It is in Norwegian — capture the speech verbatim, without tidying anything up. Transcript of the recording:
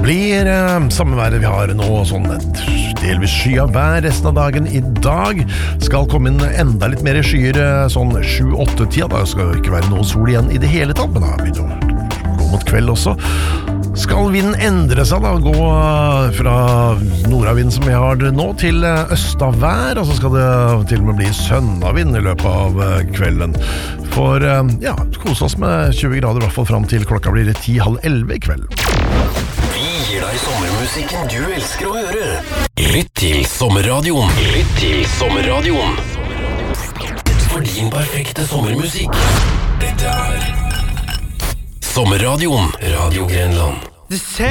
blir eh, samme været vi har nå, sånn et delvis sky av vær resten av dagen. I dag skal komme inn enda litt mer skyer, eh, sånn sju åtte tida. Da skal det ikke være noe sol igjen i det hele tatt, men da begynner det å gå mot kveld også. Skal vinden endre seg da, gå fra nordavind som vi har det nå, til østavær, og så skal det til og med bli sønnavind i løpet av kvelden. For ja, kose oss med tjue grader, i hvert fall frem til klokka blir ti halv elleve i kveld. Vi gir deg sommermusikken du elsker å høre. Lytt til Sommerradioen. Lytt til Sommerradioen. For din perfekte sommermusikk. Dette er Sommerradioen. Radio Grenland.